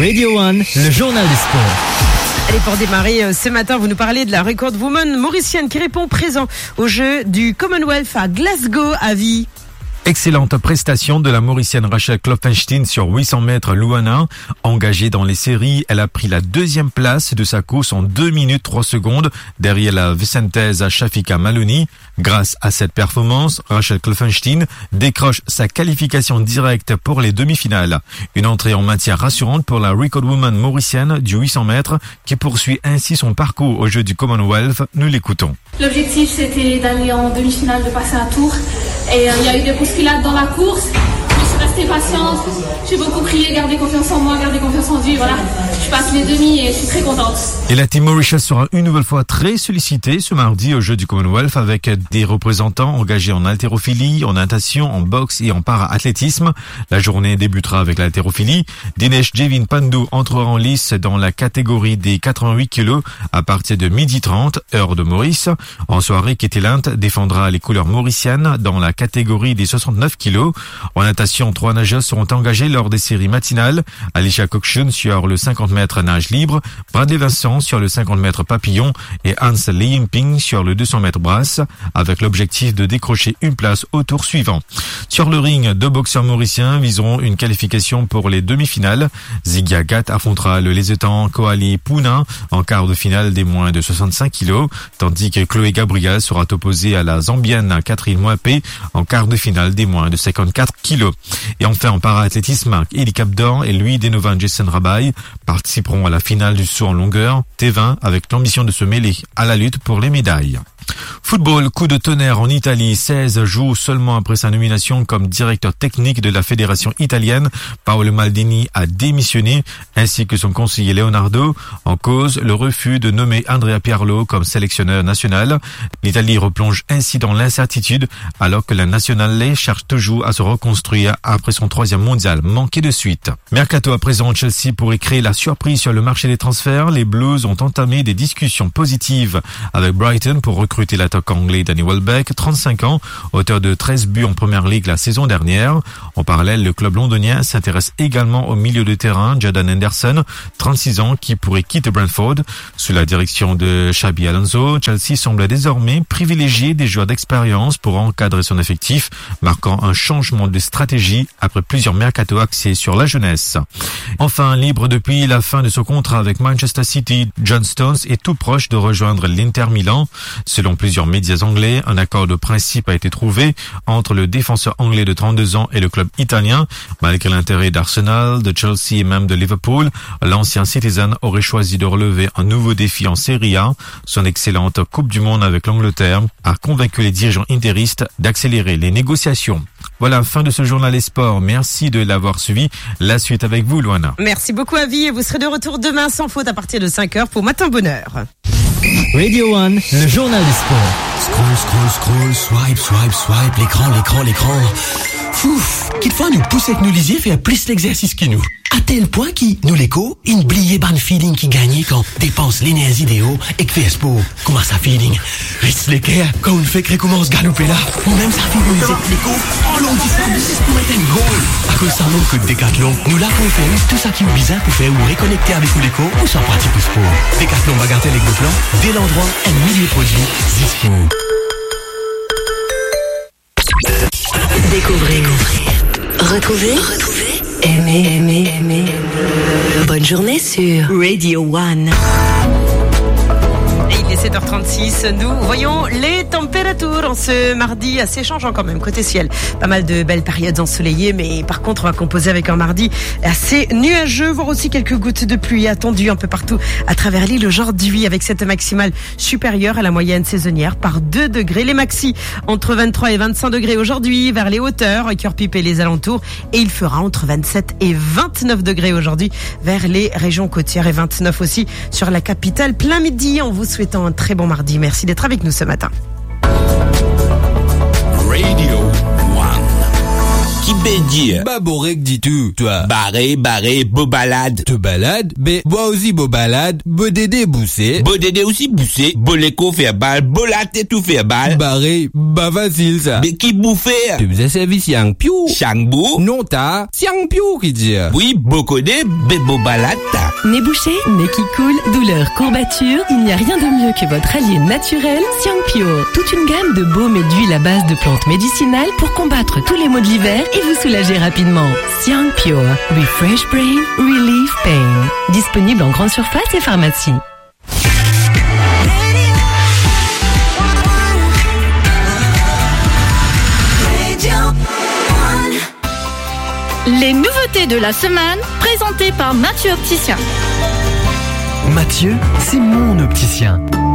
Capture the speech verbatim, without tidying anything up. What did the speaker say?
Radio One, le journal des sports. Allez, pour démarrer ce matin, vous nous parlez de la record woman mauricienne qui répond présent au jeu du Commonwealth à Glasgow à vie. Excellente prestation de la Mauricienne Rachel Klopfenstein sur huit cents mètres Louvain. Engagée dans les séries, elle a pris la deuxième place de sa course en deux minutes trois secondes derrière la vicentaise Shafika Maloney. Grâce à cette performance, Rachel Klopfenstein décroche sa qualification directe pour les demi-finales. Une entrée en matière rassurante pour la record woman mauricienne du huit cents mètres qui poursuit ainsi son parcours au jeu du Commonwealth. Nous l'écoutons. L'objectif, c'était d'aller en demi-finale, de passer un tour. Et euh, il y a eu des bousculades dans la course. Je suis restée patiente. J'ai beaucoup prié, gardez confiance en moi, gardez confiance en Dieu. Voilà, je passe les demi et je suis très contente. Et la team Mauritius sera une nouvelle fois très sollicitée ce mardi au jeu du Commonwealth avec des représentants engagés en haltérophilie, en natation, en boxe et en para-athlétisme. La journée débutera avec l'haltérophilie. Dinesh Jevin Pandou entrera en lice dans la catégorie des quatre-vingt-huit kilos à partir de midi trente, heure de Maurice. En soirée, Katie Lint défendra les couleurs mauriciennes dans la catégorie des soixante-neuf kilos. En natation, trois nageurs seront engagés lors des séries matinales. Alicia Cockshun sur le cinquante mètres nage libre, Bradley Vincent sur le cinquante mètres papillon et Hans Limping sur le deux cents mètres brasse, avec l'objectif de décrocher une place au tour suivant. Sur le ring, deux boxeurs mauriciens viseront une qualification pour les demi-finales. Ziggy Agat affrontera le Lesothan Koali Puna en quart de finale des moins de soixante-cinq kilos, tandis que Chloé Gabriel sera opposée à la Zambienne Catherine Mwapé en quart de finale des moins de cinquante-quatre kilos. Et enfin en para-athlétisme, Eli Capdan et Louis Denovan Jason Rabaille participeront à la finale du saut en longueur T vingt avec l'ambition de se mêler à la lutte pour les médailles. Football, coup de tonnerre en Italie. seize jours seulement après sa nomination comme directeur technique de la fédération italienne, Paolo Maldini a démissionné, ainsi que son conseiller Leonardo, en cause le refus de nommer Andrea Pirlo comme sélectionneur national. L'Italie replonge ainsi dans l'incertitude, alors que la Nazionale cherche toujours à se reconstruire après son troisième mondial manqué de suite. Mercato à présent, Chelsea pourrait créer la surprise sur le marché des transferts. Les Blues ont entamé des discussions positives avec Brighton pour recruter l'attaquant anglais Danny Welbeck, trente-cinq ans, auteur de treize buts en première ligue la saison dernière. En parallèle, le club londonien s'intéresse également au milieu de terrain Jordan Henderson, trente-six ans, qui pourrait quitter Brentford. Sous la direction de Xabi Alonso, Chelsea semble désormais privilégier des joueurs d'expérience pour encadrer son effectif, marquant un changement de stratégie après plusieurs mercato axés sur la jeunesse. Enfin, libre depuis la fin de son contrat avec Manchester City, John Stones est tout proche de rejoindre l'Inter Milan. Selon plusieurs médias anglais, un accord de principe a été trouvé entre le défenseur anglais de trente-deux ans et le club italien. Malgré l'intérêt d'Arsenal, de Chelsea et même de Liverpool, l'ancien Citizen aurait choisi de relever un nouveau défi en Serie A. Son excellente Coupe du Monde avec l'Angleterre a convaincu les dirigeants interistes d'accélérer les négociations. Voilà, fin de ce journal des sports. Merci de l'avoir suivi. La suite avec vous, Luana. Merci beaucoup, Avi, et vous serez de retour demain sans faute à partir de cinq heures pour Matin Bonheur. Radio One, le journal des sports. Scroll, scroll, scroll, swipe, swipe, swipe, l'écran, l'écran, l'écran. Fouf, qu'il faut nous pousser que nous lisiez faire plus l'exercice qui nous. À tel point qui, nous l'écho, une bliée ban feeling qui gagne quand dépense l'énergie idéaux et que fait sport. Comment ça feeling? Ritz l'équerre, quand on fait que recommence galoper là. Ou même ça fait nous l'écho. Oh l'on dit ça, mais c'est pour être un goal. À cause ça manque de Décathlon, nous là pour faire tout ça qui est bizarre pour faire ou réconnecter avec nous l'écho ou sans pratique pour sport. Décathlon bagatelle avec plan, dès l'endroit, un millier de produits, Zispo. Découvrez, retrouvez, retrouvez, aimez, aimez, aimez. Bonne journée sur Radio One. Et il est sept heures trente-six, nous voyons les températures en ce mardi assez changeant quand même, côté ciel. Pas mal de belles périodes ensoleillées, mais par contre on va composer avec un mardi assez nuageux, voire aussi quelques gouttes de pluie attendues un peu partout à travers l'île aujourd'hui, avec cette maximale supérieure à la moyenne saisonnière par deux degrés. Les maxis entre vingt-trois et vingt-cinq degrés aujourd'hui vers les hauteurs, Cœur-Pipe et les alentours, et il fera entre vingt-sept et vingt-neuf degrés aujourd'hui vers les régions côtières et vingt-neuf aussi sur la capitale plein midi. En vous souhaitant un très bon mardi. Merci d'être avec nous ce matin. Radio One. qui peut dire? Bah, borek dis-tu, toi. Barré, barré, beau balade. Te balade? Mais, moi aussi beau balade, beau dédé boussé. Beau dédé aussi boussé. Beau l'écho faire balle, beau latte tout faire balle. Barré, bah facile ça. Mais qui bouffer? Tu faisais service yang piou. Changbou? Non ta, siang piou qui dit. Oui, beau codé, bé beau balade. Nez bouché, nez qui coule, douleur, courbature, il n'y a rien de mieux que votre allié naturel, Siang Pure. Toute une gamme de baumes et d'huiles à base de plantes médicinales pour combattre tous les maux de l'hiver et vous soulager rapidement. Siang Pure. Refresh brain, relieve pain. Disponible en grande surface et pharmacie. Les nouveautés de la semaine, présentées par Mathieu Opticien. Mathieu, c'est mon opticien.